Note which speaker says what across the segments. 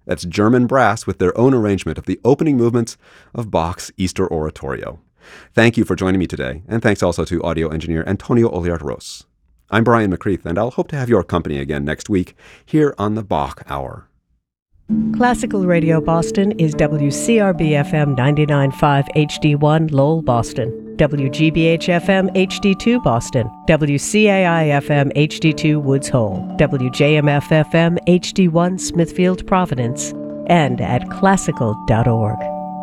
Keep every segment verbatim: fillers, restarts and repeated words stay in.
Speaker 1: That's German brass with their own arrangement of the opening movements of Bach's Easter Oratorio. Thank you for joining me today, and thanks also to audio engineer Antonio Oliart-Ros. I'm Brian McCreath, and I'll hope to have your company again next week here on the Bach Hour.
Speaker 2: Classical Radio Boston is W C R B F M ninety-nine point five H D one Lowell, Boston, W G B H F M H D two Boston, W C A I F M H D two Woods Hole, W J M F F M H D one Smithfield, Providence, and at classical dot org.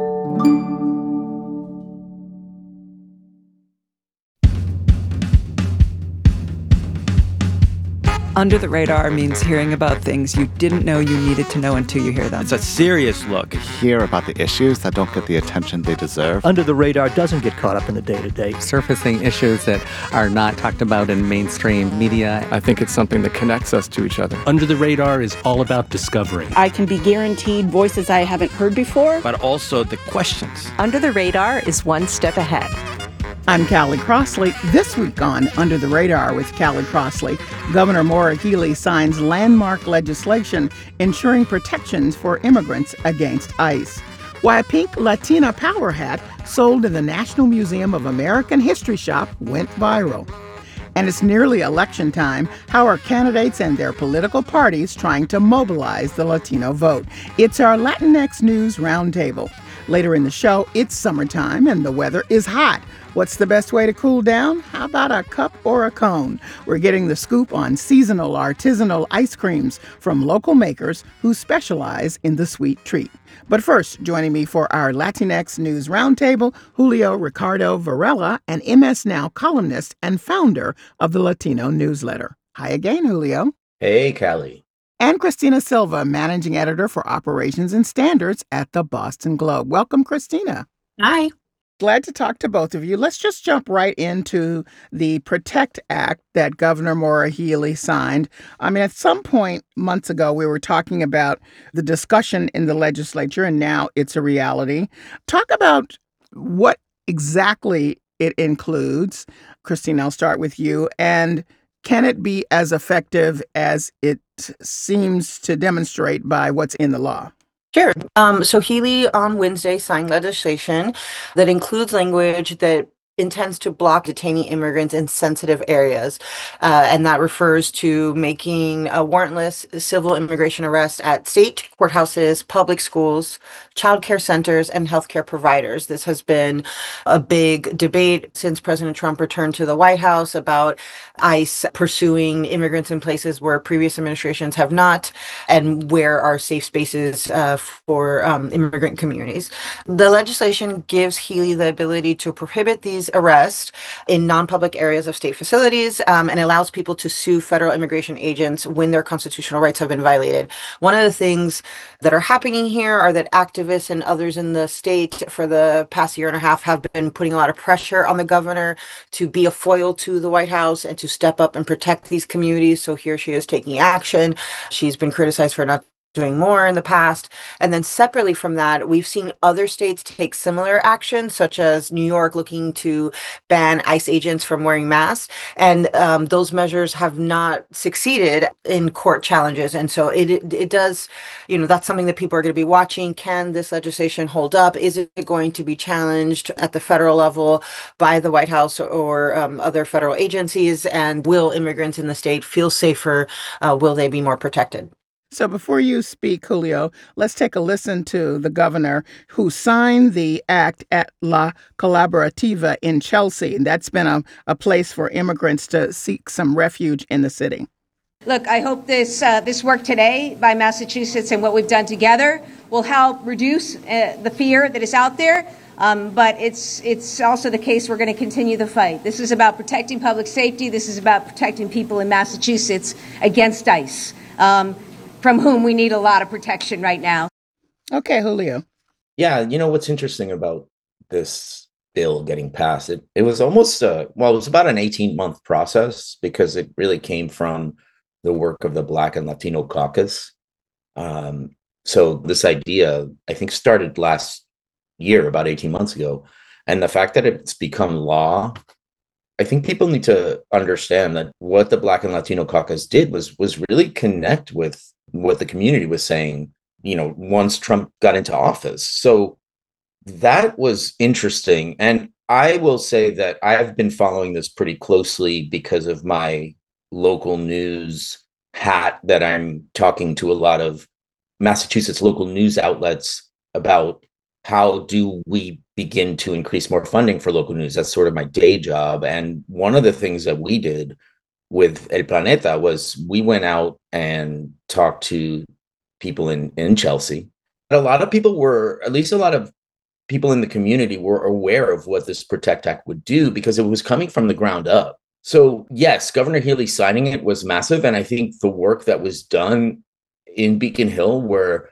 Speaker 3: Under the Radar means hearing about things you didn't know you needed to know until you hear them.
Speaker 4: It's a serious look.
Speaker 5: Hear about the issues that don't get the attention they deserve.
Speaker 6: Under the Radar doesn't get caught up in the day-to-day.
Speaker 7: Surfacing issues that are not talked about in mainstream media.
Speaker 8: I think it's something that connects us to each other.
Speaker 9: Under the Radar is all about discovery.
Speaker 10: I can be guaranteed voices I haven't heard before.
Speaker 4: But also the questions.
Speaker 11: Under the Radar is one step ahead.
Speaker 12: I'm Callie Crossley. This week on Under the Radar with Callie Crossley, Governor Maura Healey signs landmark legislation ensuring protections for immigrants against ICE. Why a pink Latina power hat sold in the National Museum of American History shop went viral. And it's nearly election time. How are candidates and their political parties trying to mobilize the Latino vote? It's our Latinx News Roundtable. Later in the show, it's summertime and the weather is hot. What's the best way to cool down? How about a cup or a cone? We're getting the scoop on seasonal artisanal ice creams from local makers who specialize in the sweet treat. But first, joining me for our Latinx News Roundtable, Julio Ricardo Varela, an M S Now columnist and founder of the Latino newsletter. Hi again, Julio.
Speaker 13: Hey, Callie.
Speaker 12: And Christina Silva, managing editor for operations and standards at the Boston Globe. Welcome, Christina.
Speaker 14: Hi.
Speaker 12: Glad to talk to both of you. Let's just jump right into the PROTECT Act that Governor Maura Healey signed. I mean, at some point months ago, we were talking about the discussion in the legislature, and now it's a reality. Talk about what exactly it includes. Christina, I'll start with you. And can it be as effective as it seems to demonstrate by what's in the law?
Speaker 14: Sure. Um, so Healey on Wednesday signed legislation that includes language that intends to block detaining immigrants in sensitive areas. Uh, and that refers to making a warrantless civil immigration arrest at state courthouses, public schools, child care centers, and healthcare providers. This has been a big debate since President Trump returned to the White House about ICE pursuing immigrants in places where previous administrations have not, and where are safe spaces uh, for um, immigrant communities. The legislation gives Healey the ability to prohibit these arrests in non-public areas of state facilities um, and allows people to sue federal immigration agents when their constitutional rights have been violated. One of the things that are happening here are that activists and others in the state for the past year and a half have been putting a lot of pressure on the governor to be a foil to the White House and to step up and protect these communities. So here she is taking action. She's been criticized for not doing more in the past. And then separately from that, we've seen other states take similar action, such as New York looking to ban ICE agents from wearing masks. And um, those measures have not succeeded in court challenges. And so it, it it does, you know, that's something that people are going to be watching. Can this legislation hold up? Is it going to be challenged at the federal level by the White House or um, other federal agencies? And will immigrants in the state feel safer? Uh, will they be more protected?
Speaker 12: So before you speak, Julio, let's take a listen to the governor who signed the act at La Colaborativa in Chelsea. And that's been a, a place for immigrants to seek some refuge in the city.
Speaker 15: Look, I hope this uh, this work today by Massachusetts and what we've done together will help reduce uh, the fear that is out there. Um, but it's it's also the case we're going to continue the fight. This is about protecting public safety. This is about protecting people in Massachusetts against ICE. Um, from whom we need a lot of protection right now.
Speaker 12: Okay, Julio.
Speaker 13: Yeah, you know what's interesting about this bill getting passed? It it was almost, a, well, it was about an eighteen-month process because it really came from the work of the Black and Latino Caucus. Um, so this idea, I think, started last year, about eighteen months ago. And the fact that it's become law, I think people need to understand that what the Black and Latino Caucus did was was really connect with what the community was saying you know, once Trump got into office. So that was interesting. And I will say that I've been following this pretty closely because of my local news hat, that I'm talking to a lot of Massachusetts local news outlets about how do we begin to increase more funding for local news. That's sort of my day job. And one of the things that we did with El Planeta was we went out and talked to people in, in Chelsea. A lot of people were, at least a lot of people in the community were aware of what this Protect Act would do because it was coming from the ground up. So yes, Governor Healy signing it was massive. And I think the work that was done in Beacon Hill, where,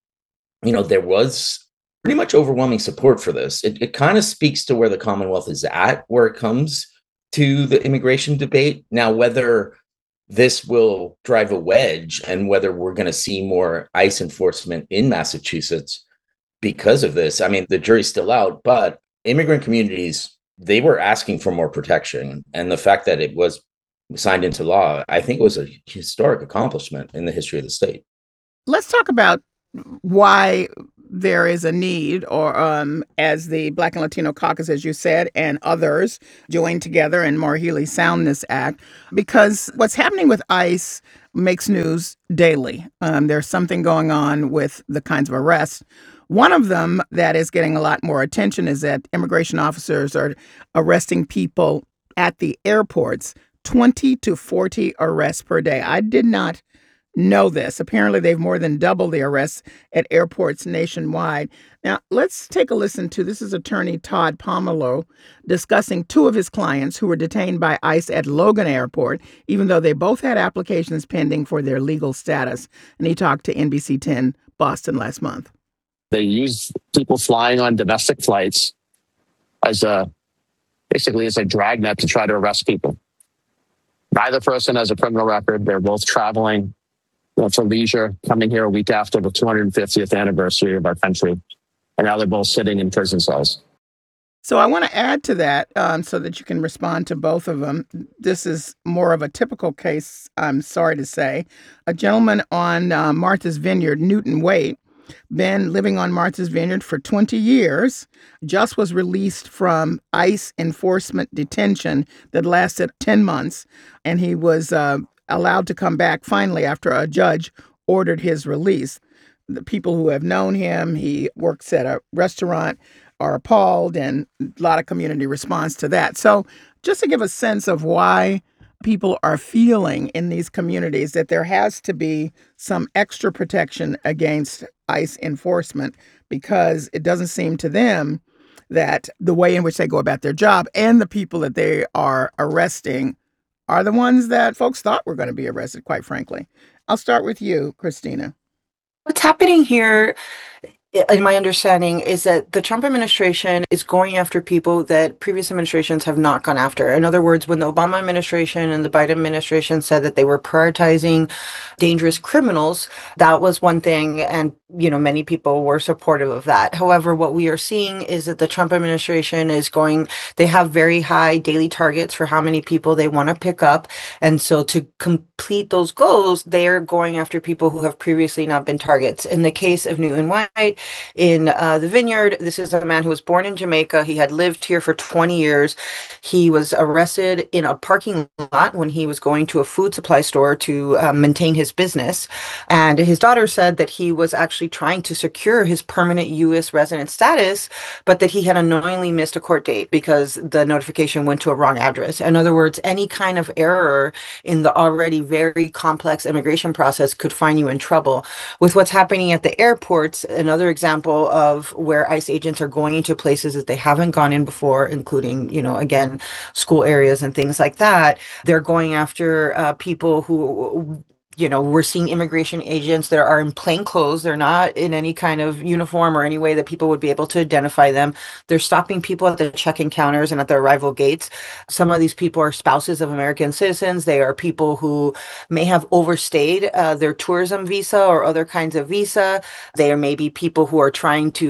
Speaker 13: you know, there was pretty much overwhelming support for this. It, it kind of speaks to where the Commonwealth is at, where it comes to the immigration debate. Now, whether this will drive a wedge and whether we're going to see more ICE enforcement in Massachusetts because of this, I mean, the jury's still out, but immigrant communities, they were asking for more protection. And the fact that it was signed into law, I think it was a historic accomplishment in the history of the state.
Speaker 12: Let's talk about why there is a need, or um, as the Black and Latino Caucus, as you said, and others joined together and Maura Healey signed this act, because what's happening with ICE makes news daily. Um, there's something going on with the kinds of arrests. One of them that is getting a lot more attention is that immigration officers are arresting people at the airports, twenty to forty arrests per day. I did not know this. Apparently, they've more than doubled the arrests at airports nationwide. Now, let's take a listen to, this is attorney Todd Pomelo discussing two of his clients who were detained by ICE at Logan Airport, even though they both had applications pending for their legal status. And he talked to N B C ten Boston last month.
Speaker 16: They use people flying on domestic flights as a, basically as a dragnet to try to arrest people. Neither person has a criminal record. They're both traveling you know, for leisure, coming here a week after the two hundred fiftieth anniversary of our country. And now they're both sitting in prison cells.
Speaker 12: So I want to add to that um, so that you can respond to both of them. This is more of a typical case, I'm sorry to say. A gentleman on uh, Martha's Vineyard, Newton Waite, been living on Martha's Vineyard for twenty years, just was released from ICE enforcement detention that lasted ten months. And he was uh, allowed to come back finally after a judge ordered his release. The people who have known him, he works at a restaurant, are appalled, and a lot of community response to that. So just to give a sense of why people are feeling in these communities that there has to be some extra protection against ICE enforcement, because it doesn't seem to them that the way in which they go about their job and the people that they are arresting are the ones that folks thought were going to be arrested, quite frankly. I'll start with you, Christina.
Speaker 14: What's happening here, in my understanding, is that the Trump administration is going after people that previous administrations have not gone after. In other words, when the Obama administration and the Biden administration said that they were prioritizing dangerous criminals, that was one thing, and you know, many people were supportive of that. However, what we are seeing is that the Trump administration is going, they have very high daily targets for how many people they want to pick up. And so to complete those goals, they're going after people who have previously not been targets. In the case of Newton White, in uh, the Vineyard, this is a man who was born in Jamaica. He had lived here for twenty years. He was arrested in a parking lot when he was going to a food supply store to uh, maintain his business. And his daughter said that he was actually trying to secure his permanent U S resident status, but that he had unknowingly missed a court date because the notification went to a wrong address. In other words, any kind of error in the already very complex immigration process could find you in trouble. With what's happening at the airports, another example of where ICE agents are going into places that they haven't gone in before, including, you know, again, school areas and things like that. They're going after uh, people who, you know, we're seeing immigration agents that are in plain clothes. They're not in any kind of uniform or any way that people would be able to identify them. They're stopping people at the check-in counters and at the arrival gates. Some of these people are spouses of American citizens. They are people who may have overstayed uh, their tourism visa or other kinds of visa. They are maybe people who are trying to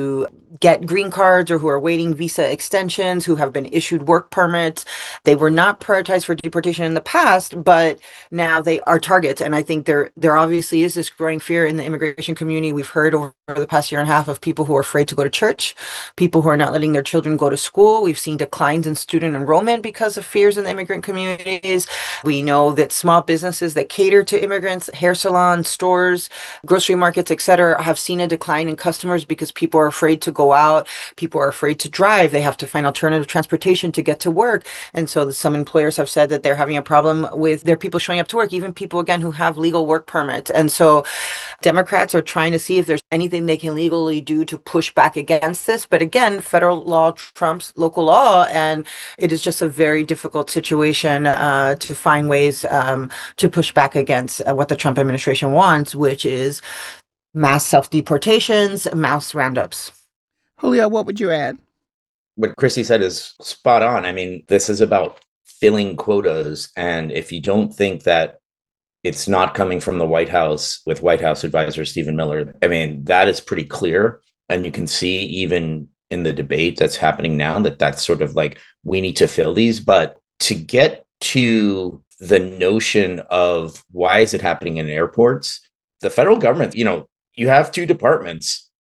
Speaker 14: get green cards or who are waiting visa extensions, who have been issued work permits. They were not prioritized for deportation in the past, but now they are targets. And I think there there obviously is this growing fear in the immigration community. We've heard over the past year and a half of people who are afraid to go to church, people who are not letting their children go to school. We've seen declines in student enrollment because of fears in the immigrant communities. We know that small businesses that cater to immigrants, hair salons, stores, grocery markets, et cetera, have seen a decline in customers because people are afraid to go out. People are afraid to drive. They have to find alternative transportation to get to work. And so some employers have said that they're having a problem with their people showing up to work, even people, again, who have legal work permits. And so Democrats are trying to see if there's anything they can legally do to push back against this. But again, federal law trumps local law, and it is just a very difficult situation uh, to find ways um, to push back against uh, what the Trump administration wants, which is mass self-deportations, mass roundups.
Speaker 12: Julio, what would you add?
Speaker 13: What Chrissy said is spot on. I mean, this is about filling quotas. And if you don't think that it's not coming from the White House with White House advisor Stephen Miller, I mean, that is pretty clear. And you can see even in the debate that's happening now that that's sort of like, we need to fill these. But to get to the notion of why is it happening in airports, the federal government, you know, you have two departments,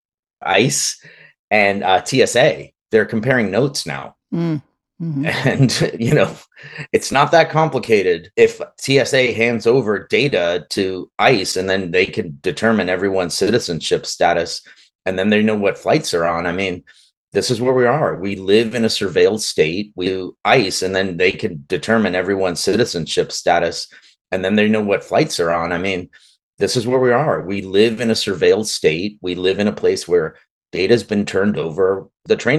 Speaker 13: ICE and uh, T S A. They're comparing notes now. Mm. Mm-hmm. And, you know, it's not that complicated. If T S A hands over data to ICE and then they can determine everyone's citizenship status and then they know what flights are on. I mean, this is where we are. We live in a surveilled state. We do ICE and then they can determine everyone's citizenship status and then they know what flights are on. I mean, this is where we are. We live in a surveilled state. We live in a place where data has been turned over. The training